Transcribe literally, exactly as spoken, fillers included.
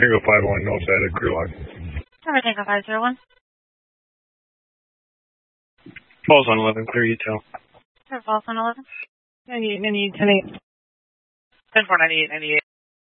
Tango five one, north side of Crew Line. Tower Tango five zero one. Falls on eleven, clear you tell. Falls on eleven. ninety-eight, ninety-eight, ten eight. ten four, ninety-eight, ninety-eight.